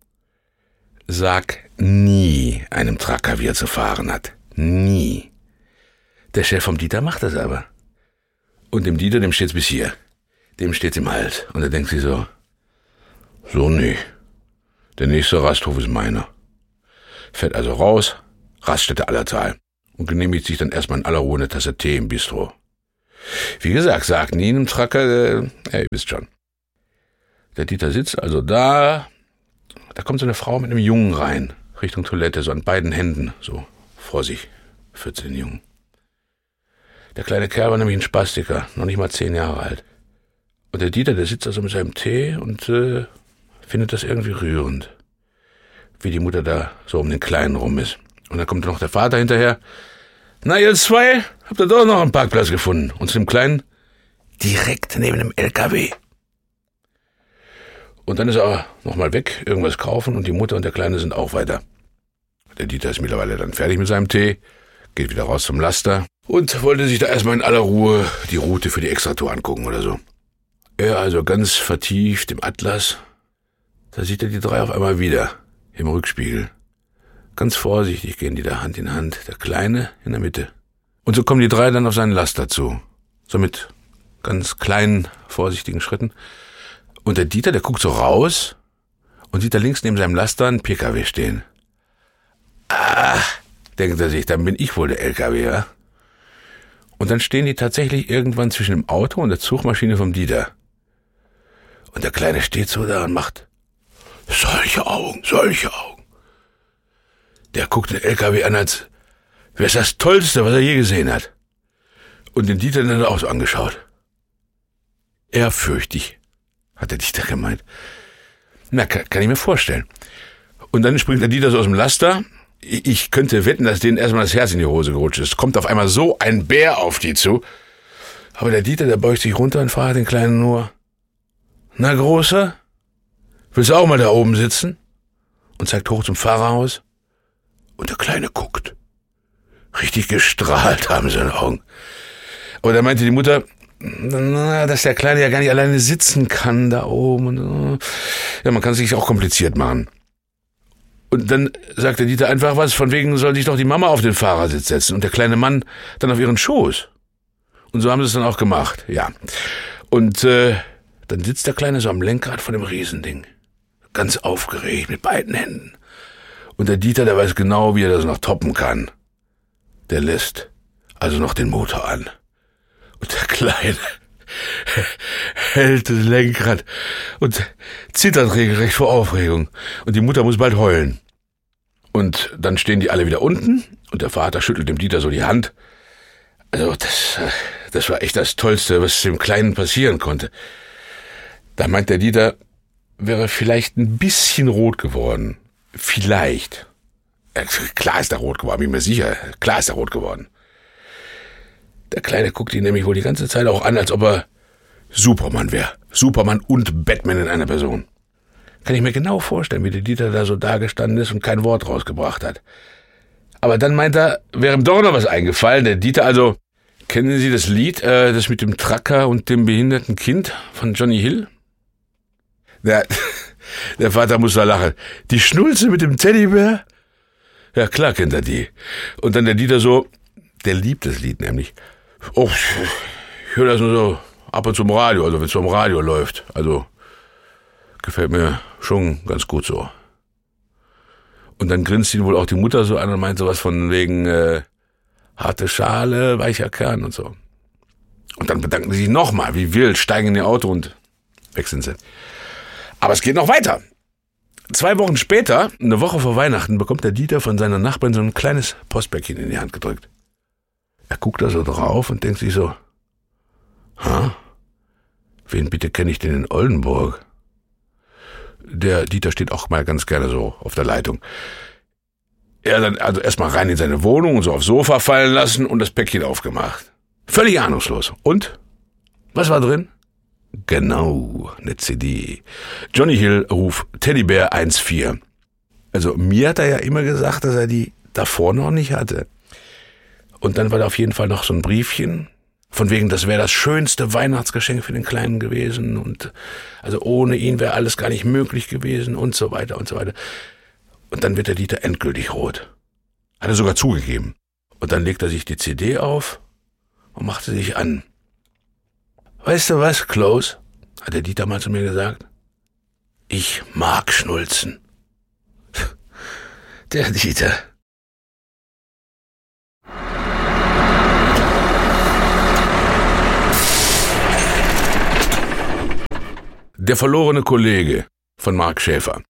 Sag nie einem Trucker, wie er zu fahren hat. Nie. Der Chef vom Dieter macht das aber. Und dem Dieter, dem steht's bis hier. Dem steht's im Hals. Und er denkt sich so, so nee. Der nächste Rasthof ist meiner. Fährt also raus, Raststätte Allertal. Und genehmigt sich dann erstmal in aller Ruhe eine Tasse Tee im Bistro. Wie gesagt, sagt nie einem Tracker, äh, ja, ihr wisst schon. Der Dieter sitzt also da, da kommt so eine Frau mit einem Jungen rein, Richtung Toilette, so an beiden Händen, so vor sich, vierzehn Jungen. Der kleine Kerl war nämlich ein Spastiker, noch nicht mal zehn Jahre alt. Und der Dieter, der sitzt also mit seinem Tee und äh, findet das irgendwie rührend, wie die Mutter da so um den Kleinen rum ist. Und dann kommt noch der Vater hinterher. Na, ihr zwei, habt ihr doch noch einen Parkplatz gefunden. Und zu dem Kleinen, direkt neben dem L K W. Und dann ist er nochmal weg, irgendwas kaufen und die Mutter und der Kleine sind auch weiter. Der Dieter ist mittlerweile dann fertig mit seinem Tee, geht wieder raus zum Laster und wollte sich da erstmal in aller Ruhe die Route für die Extratour angucken oder so. Er also ganz vertieft im Atlas, da sieht er die drei auf einmal wieder im Rückspiegel. Ganz vorsichtig gehen die da Hand in Hand, der Kleine in der Mitte. Und so kommen die drei dann auf seinen Laster zu, so mit ganz kleinen, vorsichtigen Schritten. Und der Dieter, der guckt so raus und sieht da links neben seinem Laster einen P K W stehen. Ah, denkt er sich, dann bin ich wohl der L K W, ja? Und dann stehen die tatsächlich irgendwann zwischen dem Auto und der Zugmaschine vom Dieter. Und der Kleine steht so da und macht solche Augen, solche Augen. Der guckt den L K W an, als wäre es das Tollste, was er je gesehen hat. Und den Dieter dann auch so angeschaut. Ehrfürchtig, hat der Dieter gemeint. Na, kann, kann ich mir vorstellen. Und dann springt der Dieter so aus dem Laster. Ich könnte wetten, dass denen erstmal das Herz in die Hose gerutscht ist. Kommt auf einmal so ein Bär auf die zu. Aber der Dieter, der beugt sich runter und fragt den Kleinen nur, na, Großer, willst du auch mal da oben sitzen? Und zeigt hoch zum Fahrerhaus. Und der Kleine guckt. Richtig gestrahlt haben seine Augen. Aber da meinte die Mutter, na, dass der Kleine ja gar nicht alleine sitzen kann da oben. Und, ja, man kann es sich auch kompliziert machen. Und dann sagt der Dieter einfach was, von wegen soll sich doch die Mama auf den Fahrersitz setzen und der kleine Mann dann auf ihren Schoß. Und so haben sie es dann auch gemacht, ja. Und äh, dann sitzt der Kleine so am Lenkrad von dem Riesending. Ganz aufgeregt, mit beiden Händen. Und der Dieter, der weiß genau, wie er das noch toppen kann. Der lässt also noch den Motor an. Und der Kleine hält das Lenkrad und zittert regelrecht vor Aufregung. Und die Mutter muss bald heulen. Und dann stehen die alle wieder unten und der Vater schüttelt dem Dieter so die Hand. Also das, das war echt das Tollste, was dem Kleinen passieren konnte. Da meint der Dieter, wäre vielleicht ein bisschen rot geworden. Vielleicht. Ja, klar ist er rot geworden, bin mir sicher. Klar ist er rot geworden. Der Kleine guckt ihn nämlich wohl die ganze Zeit auch an, als ob er Superman wäre. Superman und Batman in einer Person. Kann ich mir genau vorstellen, wie der Dieter da so dagestanden ist und kein Wort rausgebracht hat. Aber dann meint er, wäre ihm doch noch was eingefallen. Der Dieter also, kennen Sie das Lied, äh, das mit dem Tracker und dem behinderten Kind von Johnny Hill? Der, der Vater muss da lachen. Die Schnulze mit dem Teddybär? Ja, klar kennt er die. Und dann der Dieter so, der liebt das Lied nämlich. Oh, ich höre das nur so ab und zu im Radio, also wenn es so im Radio läuft. Also gefällt mir schon ganz gut so. Und dann grinst ihn wohl auch die Mutter so an und meint sowas von wegen äh, harte Schale, weicher Kern und so. Und dann bedanken sie sich nochmal, wie wild, steigen in ihr Auto und weg sind sie. Aber es geht noch weiter. Zwei Wochen später, eine Woche vor Weihnachten, bekommt der Dieter von seiner Nachbarin so ein kleines Postpäckchen in die Hand gedrückt. Er guckt da so drauf und denkt sich so, ha, wen bitte kenne ich denn in Oldenburg? Der Dieter steht auch mal ganz gerne so auf der Leitung. Er dann also erstmal rein in seine Wohnung und so aufs Sofa fallen lassen und das Päckchen aufgemacht. Völlig ahnungslos. Und? Was war drin? Genau, eine C D. Johnny Hill, Ruf Teddybär eins vier. Also mir hat er ja immer gesagt, dass er die davor noch nicht hatte. Und dann war da auf jeden Fall noch so ein Briefchen, von wegen, das wäre das schönste Weihnachtsgeschenk für den Kleinen gewesen und also ohne ihn wäre alles gar nicht möglich gewesen und so weiter und so weiter. Und dann wird der Dieter endgültig rot. Hat er sogar zugegeben. Und dann legt er sich die C D auf und machte sich an. Weißt du was, Klaus? Hat der Dieter mal zu mir gesagt. Ich mag Schnulzen. Der Dieter. Der verlorene Kollege von Mark Schäfer.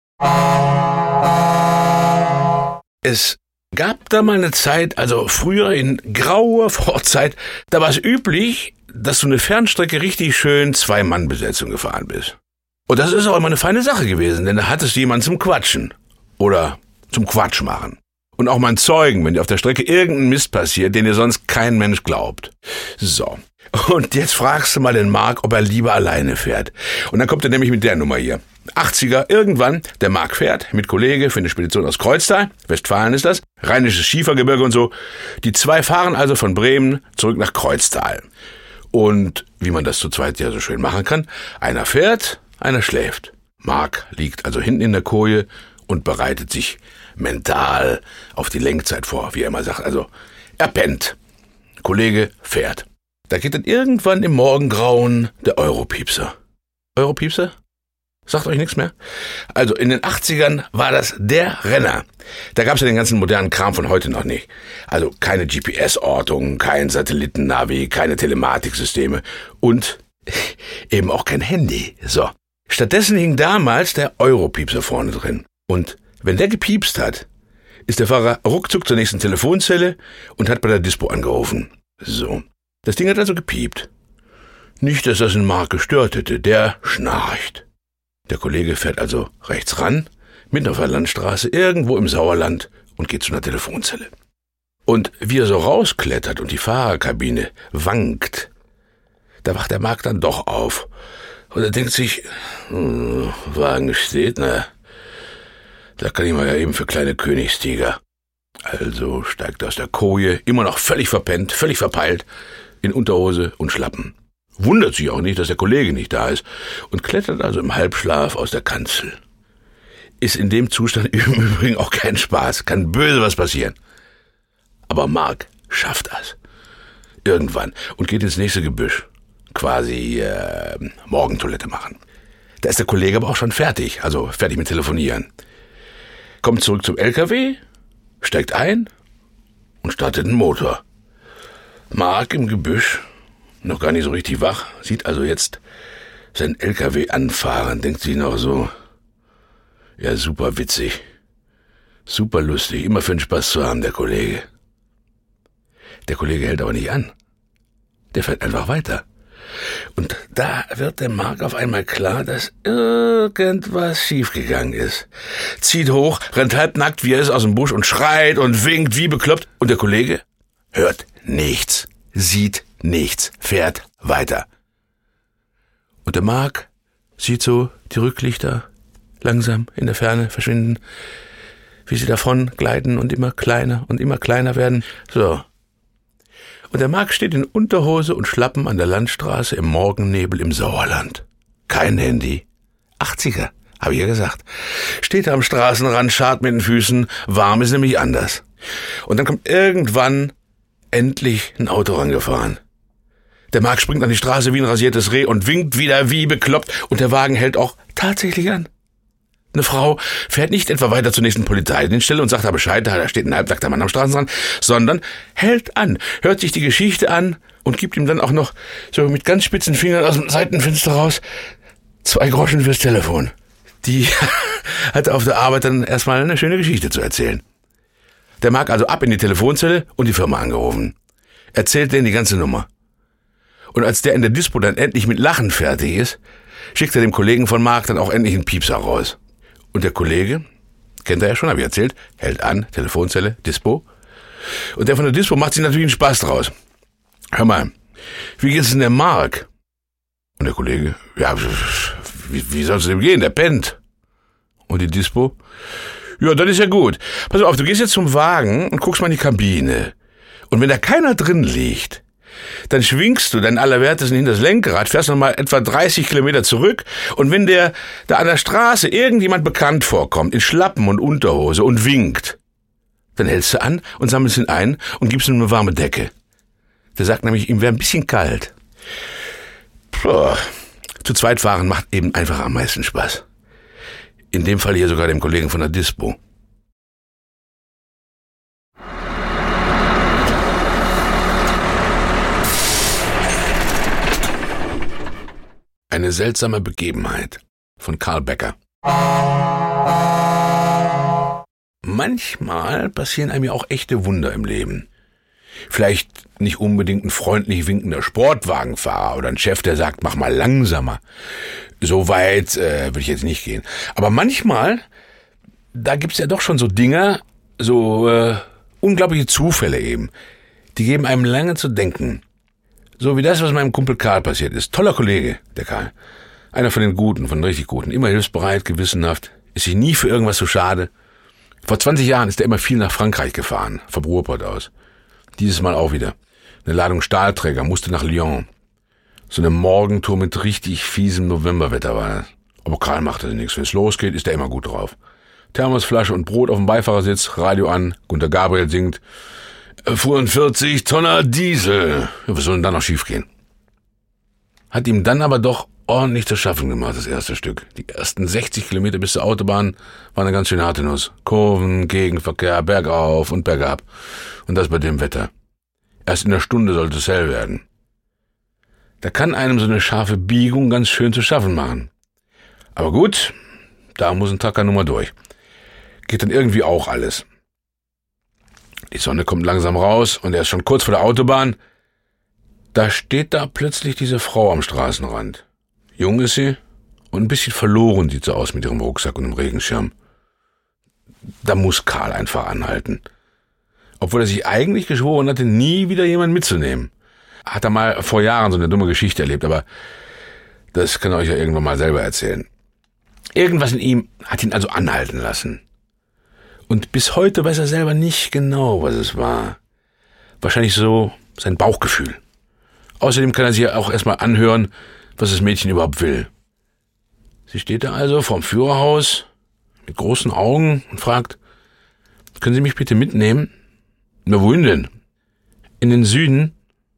Es gab da mal eine Zeit, also früher in grauer Vorzeit, da war es üblich, dass du eine Fernstrecke richtig schön Zwei-Mann-Besetzung gefahren bist. Und das ist auch immer eine feine Sache gewesen, denn da hattest du jemanden zum Quatschen oder zum Quatsch machen. Und auch mal einen Zeugen, wenn dir auf der Strecke irgendein Mist passiert, den dir sonst kein Mensch glaubt. So. Und jetzt fragst du mal den Mark, ob er lieber alleine fährt. Und dann kommt er nämlich mit der Nummer hier. achtziger, irgendwann, der Mark fährt mit Kollege für eine Spedition aus Kreuztal, Westfalen ist das, rheinisches Schiefergebirge und so. Die zwei fahren also von Bremen zurück nach Kreuztal. Und wie man das zu zweit ja so schön machen kann, einer fährt, einer schläft. Mark liegt also hinten in der Koje und bereitet sich mental auf die Lenkzeit vor, wie er immer sagt. Also er pennt. Kollege fährt. Da geht dann irgendwann im Morgengrauen der Europiepser. Europiepser? Sagt euch nichts mehr? Also in den achtzigern war das der Renner. Da gab's ja den ganzen modernen Kram von heute noch nicht. Also keine G P S-Ortung, kein Satellitennavi, keine Telematiksysteme und eben auch kein Handy. So. Stattdessen hing damals der Europiepser vorne drin. Und wenn der gepiepst hat, ist der Fahrer ruckzuck zur nächsten Telefonzelle und hat bei der Dispo angerufen. So. Das Ding hat also gepiept. Nicht, dass das einen Mark gestört hätte, der schnarcht. Der Kollege fährt also rechts ran, mitten auf der Landstraße, irgendwo im Sauerland und geht zu einer Telefonzelle. Und wie er so rausklettert und die Fahrerkabine wankt, da wacht der Mark dann doch auf. Und er denkt sich, hm, Wagen steht, na, da kann ich mal ja eben für kleine Königstiger. Also steigt er aus der Koje, immer noch völlig verpennt, völlig verpeilt, in Unterhose und Schlappen. Wundert sich auch nicht, dass der Kollege nicht da ist und klettert also im Halbschlaf aus der Kanzel. Ist in dem Zustand im Übrigen auch kein Spaß, kann böse was passieren. Aber Mark schafft das. Irgendwann und geht ins nächste Gebüsch. Quasi äh, Morgentoilette machen. Da ist der Kollege aber auch schon fertig, also fertig mit Telefonieren. Kommt zurück zum L K W, steigt ein und startet den Motor. Mark im Gebüsch, noch gar nicht so richtig wach, sieht also jetzt sein L K W anfahren, denkt sich noch so, ja super witzig, super lustig, immer für den Spaß zu haben, der Kollege. Der Kollege hält aber nicht an, der fährt einfach weiter. Und da wird dem Mark auf einmal klar, dass irgendwas schiefgegangen ist. Zieht hoch, rennt halbnackt, wie er ist, aus dem Busch und schreit und winkt wie bekloppt. Und der Kollege hört nichts, sieht nichts, fährt weiter. Und der Mark sieht so die Rücklichter langsam in der Ferne verschwinden, wie sie davon gleiten und immer kleiner und immer kleiner werden. So. Und der Mark steht in Unterhose und Schlappen an der Landstraße im Morgennebel im Sauerland. Kein Handy. achtziger, habe ich ja gesagt. Steht am Straßenrand, scharrt mit den Füßen, warm ist nämlich anders. Und dann kommt irgendwann endlich ein Auto rangefahren. Der Mark springt an die Straße wie ein rasiertes Reh und winkt wieder wie bekloppt und der Wagen hält auch tatsächlich an. Eine Frau fährt nicht etwa weiter zur nächsten Polizeidienststelle und sagt da Bescheid, da steht ein halbnackter Mann am Straßenrand, sondern hält an, hört sich die Geschichte an und gibt ihm dann auch noch so mit ganz spitzen Fingern aus dem Seitenfenster raus zwei Groschen fürs Telefon. Die hatte auf der Arbeit dann erstmal eine schöne Geschichte zu erzählen. Der Mark also ab in die Telefonzelle und die Firma angerufen. Erzählt denen die ganze Nummer. Und als der in der Dispo dann endlich mit Lachen fertig ist, schickt er dem Kollegen von Mark dann auch endlich einen Piepser raus. Und der Kollege, kennt er ja schon, habe ich erzählt, hält an, Telefonzelle, Dispo. Und der von der Dispo macht sich natürlich einen Spaß draus. Hör mal, wie geht's denn der Mark? Und der Kollege, ja, wie, wie soll's dem gehen, der pennt. Und die Dispo, ja, das ist ja gut. Pass auf, du gehst jetzt zum Wagen und guckst mal in die Kabine. Und wenn da keiner drin liegt, dann schwingst du deinen Allerwertesten hinter das Lenkrad, fährst nochmal etwa dreißig Kilometer zurück und wenn der da an der Straße irgendjemand bekannt vorkommt, in Schlappen und Unterhose und winkt, dann hältst du an und sammelst ihn ein und gibst ihm eine warme Decke. Der sagt nämlich, ihm wäre ein bisschen kalt. Puh. Zu zweit fahren macht eben einfach am meisten Spaß. In dem Fall hier sogar dem Kollegen von der Dispo. Eine seltsame Begebenheit. von Karl Becker. Manchmal passieren einem ja auch echte Wunder im Leben. Vielleicht nicht unbedingt ein freundlich winkender Sportwagenfahrer oder ein Chef, der sagt, mach mal langsamer. So weit äh, würde ich jetzt nicht gehen. Aber manchmal, da gibt's ja doch schon so Dinger, so äh, unglaubliche Zufälle eben. Die geben einem lange zu denken. So wie das, was meinem Kumpel Karl passiert ist. Toller Kollege, der Karl. Einer von den Guten, von den richtig Guten. Immer hilfsbereit, gewissenhaft, ist sich nie für irgendwas zu schade. Vor zwanzig Jahren ist er immer viel nach Frankreich gefahren, vom Ruhrpott aus. Dieses Mal auch wieder. Eine Ladung Stahlträger musste nach Lyon. So eine Morgentour mit richtig fiesem Novemberwetter war das. Aber Karl machte nichts. Wenn es losgeht, ist er immer gut drauf. Thermosflasche und Brot auf dem Beifahrersitz, Radio an, Gunter Gabriel singt, fuhren vierzig Tonner Diesel. Ja, was soll denn da noch schiefgehen? Hat ihm dann aber doch ordentlich zu schaffen gemacht, das erste Stück. Die ersten sechzig Kilometer bis zur Autobahn waren eine ganz schön harte Nuss. Kurven, Gegenverkehr, bergauf und bergab. Und das bei dem Wetter. Erst in einer Stunde sollte es hell werden. Da kann einem so eine scharfe Biegung ganz schön zu schaffen machen. Aber gut, da muss ein Tacker nun mal durch. Geht dann irgendwie auch alles. Die Sonne kommt langsam raus und er ist schon kurz vor der Autobahn. Da steht da plötzlich diese Frau am Straßenrand. Jung ist sie und ein bisschen verloren sieht sie aus mit ihrem Rucksack und dem Regenschirm. Da muss Karl einfach anhalten. Obwohl er sich eigentlich geschworen hatte, nie wieder jemanden mitzunehmen. Hat er mal vor Jahren so eine dumme Geschichte erlebt, aber das kann er euch ja irgendwann mal selber erzählen. Irgendwas in ihm hat ihn also anhalten lassen. Und bis heute weiß er selber nicht genau, was es war. Wahrscheinlich so sein Bauchgefühl. Außerdem kann er sich ja auch erstmal anhören, was das Mädchen überhaupt will. Sie steht da also vorm Führerhaus mit großen Augen und fragt, können Sie mich bitte mitnehmen? Na, wohin denn? In den Süden.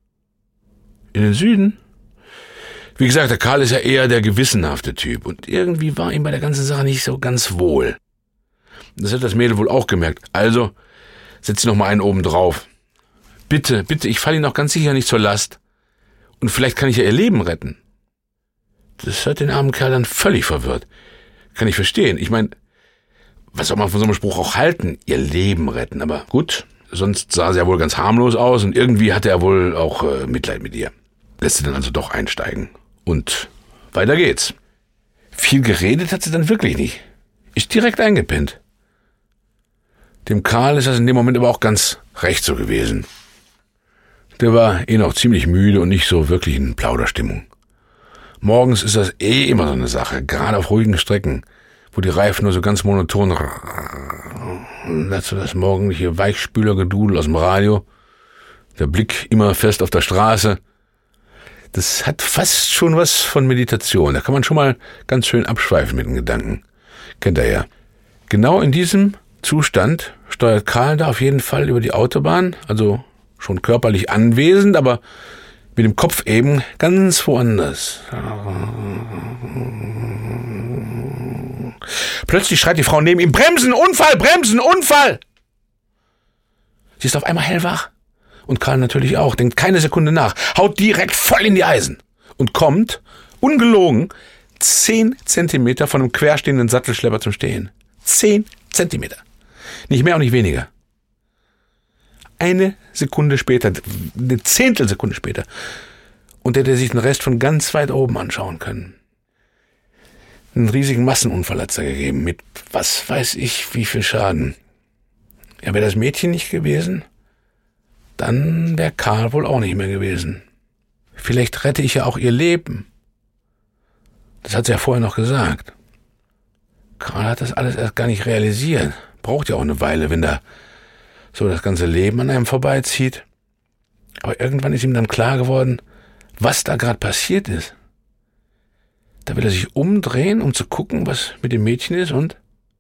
In den Süden? Wie gesagt, der Karl ist ja eher der gewissenhafte Typ und irgendwie war ihm bei der ganzen Sache nicht so ganz wohl. Das hat das Mädel wohl auch gemerkt. Also, setz noch mal einen oben drauf. Bitte, bitte, ich falle Ihnen auch ganz sicher nicht zur Last. Und vielleicht kann ich ja Ihr Leben retten. Das hat den armen Kerl dann völlig verwirrt. Kann ich verstehen. Ich meine, was soll man von so einem Spruch auch halten? Ihr Leben retten. Aber gut, sonst sah sie ja wohl ganz harmlos aus und irgendwie hatte er wohl auch äh, Mitleid mit ihr. Lässt sie dann also doch einsteigen. Und weiter geht's. Viel geredet hat sie dann wirklich nicht. Ist direkt eingepennt. Dem Karl ist das in dem Moment aber auch ganz recht so gewesen. Der war eh noch ziemlich müde und nicht so wirklich in Plauderstimmung. Morgens ist das eh immer so eine Sache, gerade auf ruhigen Strecken, wo die Reifen nur so ganz monoton und dazu das morgendliche Weichspülergedudel aus dem Radio, der Blick immer fest auf der Straße. Das hat fast schon was von Meditation. Da kann man schon mal ganz schön abschweifen mit den Gedanken. Kennt ihr ja. Genau in diesem Zustand steuert Karl da auf jeden Fall über die Autobahn, also schon körperlich anwesend, aber mit dem Kopf eben ganz woanders. Plötzlich schreit die Frau neben ihm, Bremsen, Unfall, Bremsen, Unfall! Sie ist auf einmal hellwach. Und Karl natürlich auch, denkt keine Sekunde nach, haut direkt voll in die Eisen und kommt, ungelogen, zehn Zentimeter von einem querstehenden Sattelschlepper zum Stehen. Zehn Zentimeter. Nicht mehr und nicht weniger. Eine Sekunde später, eine Zehntelsekunde später. Und der hätte sich den Rest von ganz weit oben anschauen können. Einen riesigen Massenunfall hat's da gegeben, mit was weiß ich wie viel Schaden. Ja, wäre das Mädchen nicht gewesen, dann wäre Karl wohl auch nicht mehr gewesen. Vielleicht rette ich ja auch ihr Leben. Das hat sie ja vorher noch gesagt. Karl hat das alles erst gar nicht realisiert. Braucht ja auch eine Weile, wenn da so das ganze Leben an einem vorbeizieht. Aber irgendwann ist ihm dann klar geworden, was da gerade passiert ist. Da will er sich umdrehen, um zu gucken, was mit dem Mädchen ist und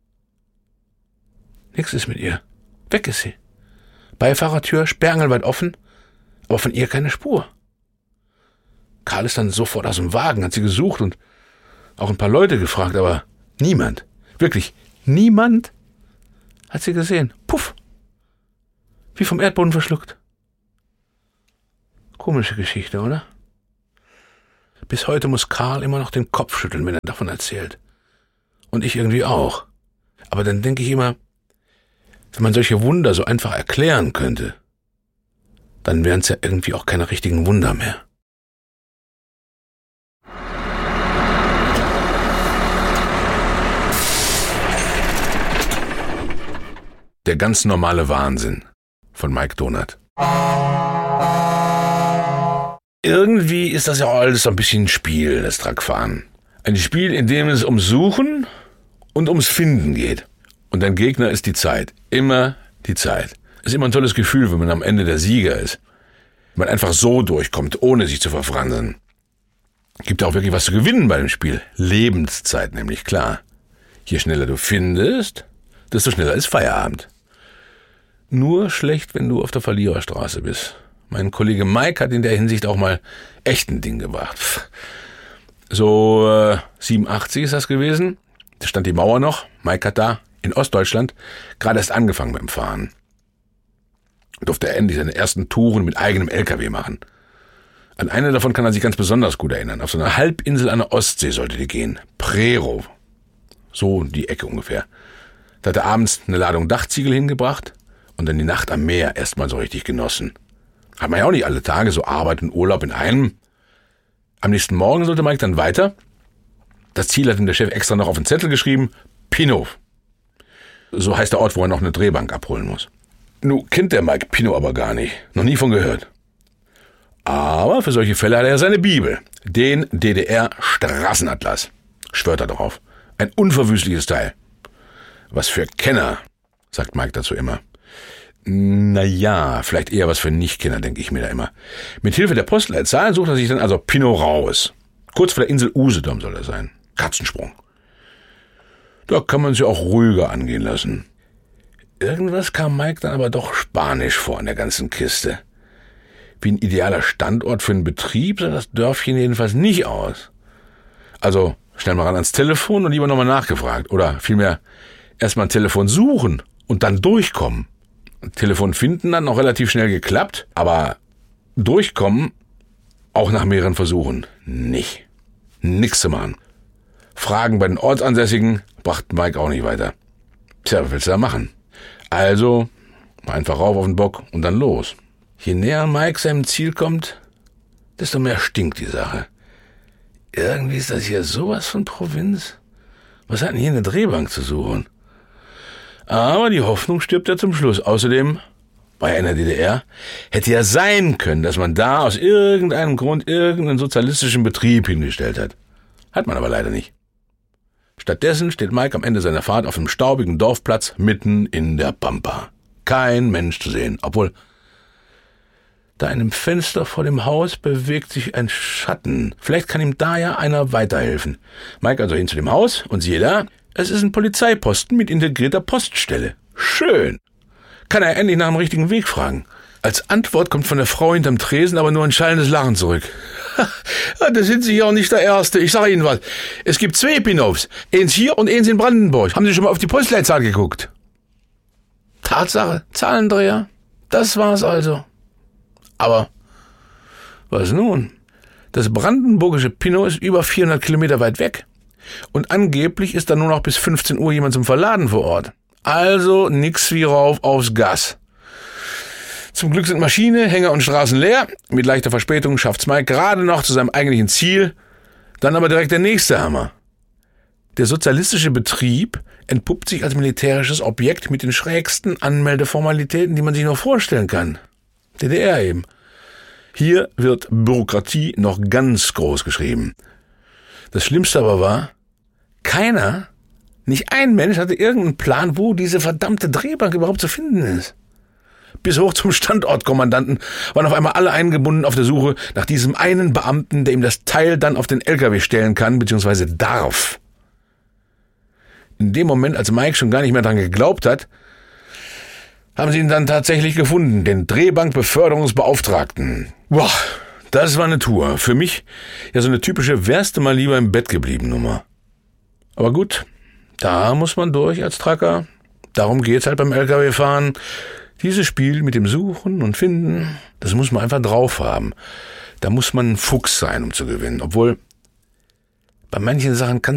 nichts ist mit ihr. Weg ist sie. Beifahrertür sperrangelweit offen, aber von ihr keine Spur. Karl ist dann sofort aus dem Wagen, hat sie gesucht und auch ein paar Leute gefragt, aber niemand, wirklich niemand hat sie gesehen. Puff. Wie vom Erdboden verschluckt. Komische Geschichte, oder? Bis heute muss Karl immer noch den Kopf schütteln, wenn er davon erzählt. Und ich irgendwie auch. Aber dann denke ich immer, wenn man solche Wunder so einfach erklären könnte, dann wären es ja irgendwie auch keine richtigen Wunder mehr. Der ganz normale Wahnsinn von Mike Donat. Irgendwie ist das ja auch alles so ein bisschen ein Spiel, das Truckfahren. Ein Spiel, in dem es ums Suchen und ums Finden geht. Und dein Gegner ist die Zeit. Immer die Zeit. Ist immer ein tolles Gefühl, wenn man am Ende der Sieger ist. Wenn man einfach so durchkommt, ohne sich zu verfransen. Gibt ja auch wirklich was zu gewinnen bei dem Spiel. Lebenszeit nämlich, klar. Je schneller du findest, desto schneller ist Feierabend. Nur schlecht, wenn du auf der Verliererstraße bist. Mein Kollege Mike hat in der Hinsicht auch mal echt ein Ding gebracht. So äh, siebenundachtzig ist das gewesen. Da stand die Mauer noch. Mike hat da in Ostdeutschland gerade erst angefangen mit dem Fahren. Durfte er endlich seine ersten Touren mit eigenem L K W machen. An eine davon kann er sich ganz besonders gut erinnern. Auf so einer Halbinsel an der Ostsee sollte die gehen. Prerow. So die Ecke ungefähr. Da hat er abends eine Ladung Dachziegel hingebracht und dann die Nacht am Meer erstmal so richtig genossen. Hat man ja auch nicht alle Tage, so Arbeit und Urlaub in einem. Am nächsten Morgen sollte Mike dann weiter. Das Ziel hat ihm der Chef extra noch auf den Zettel geschrieben. Pinow. So heißt der Ort, wo er noch eine Drehbank abholen muss. Nun kennt der Mike Pinow aber gar nicht. Noch nie von gehört. Aber für solche Fälle hat er ja seine Bibel. Den D D R-Straßenatlas. Schwört er drauf. Ein unverwüstliches Teil. Was für Kenner, sagt Mike dazu immer. Naja, vielleicht eher was für Nichtkenner, denke ich mir da immer. Mit Hilfe der Postleitzahl sucht er sich dann also Pinow raus. Kurz vor der Insel Usedom soll er sein. Katzensprung. Da kann man sich auch ruhiger angehen lassen. Irgendwas kam Mike dann aber doch spanisch vor in der ganzen Kiste. Wie ein idealer Standort für einen Betrieb sah das Dörfchen jedenfalls nicht aus. Also schnell mal ran ans Telefon und lieber nochmal nachgefragt. Oder vielmehr erstmal ein Telefon suchen und dann durchkommen. Telefon finden dann noch relativ schnell geklappt, aber durchkommen, auch nach mehreren Versuchen, nicht. Nix zu machen. Fragen bei den Ortsansässigen brachten Mike auch nicht weiter. Tja, was willst du da machen? Also, einfach rauf auf den Bock und dann los. Je näher Mike seinem Ziel kommt, desto mehr stinkt die Sache. Irgendwie ist das hier sowas von Provinz. Was hat denn hier eine Drehbank zu suchen? Aber die Hoffnung stirbt ja zum Schluss. Außerdem, bei einer D D R, hätte ja sein können, dass man da aus irgendeinem Grund irgendeinen sozialistischen Betrieb hingestellt hat. Hat man aber leider nicht. Stattdessen steht Mike am Ende seiner Fahrt auf einem staubigen Dorfplatz mitten in der Pampa. Kein Mensch zu sehen, obwohl da in einem Fenster vor dem Haus bewegt sich ein Schatten. Vielleicht kann ihm da ja einer weiterhelfen. Mike also hin zu dem Haus und siehe da, es ist ein Polizeiposten mit integrierter Poststelle. Schön. Kann er endlich nach dem richtigen Weg fragen. Als Antwort kommt von der Frau hinterm Tresen aber nur ein schallendes Lachen zurück. Da sind Sie ja auch nicht der Erste. Ich sage Ihnen was. Es gibt zwei Pinows. Eins hier und eins in Brandenburg. Haben Sie schon mal auf die Postleitzahl geguckt? Tatsache. Zahlendreher. Das war's also. Aber was nun? Das brandenburgische Pinow ist über vierhundert Kilometer weit weg. Und angeblich ist da nur noch bis fünfzehn Uhr jemand zum Verladen vor Ort. Also nix wie rauf aufs Gas. Zum Glück sind Maschine, Hänger und Straßen leer. Mit leichter Verspätung schafft's Mike gerade noch zu seinem eigentlichen Ziel. Dann aber direkt der nächste Hammer. Der sozialistische Betrieb entpuppt sich als militärisches Objekt mit den schrägsten Anmeldeformalitäten, die man sich noch vorstellen kann. D D R eben. Hier wird Bürokratie noch ganz groß geschrieben. Das Schlimmste aber war, keiner, nicht ein Mensch hatte irgendeinen Plan, wo diese verdammte Drehbank überhaupt zu finden ist. Bis hoch zum Standortkommandanten waren auf einmal alle eingebunden auf der Suche nach diesem einen Beamten, der ihm das Teil dann auf den L K W stellen kann, beziehungsweise darf. In dem Moment, als Mike schon gar nicht mehr dran geglaubt hat, haben sie ihn dann tatsächlich gefunden, den Drehbankbeförderungsbeauftragten. Boah, das war eine Tour. Für mich ja so eine typische wärst du mal lieber im Bett geblieben Nummer. Aber gut, da muss man durch als Trucker. Darum geht's halt beim L K W-Fahren. Dieses Spiel mit dem Suchen und Finden, das muss man einfach drauf haben. Da muss man ein Fuchs sein, um zu gewinnen. Obwohl, bei manchen Sachen kann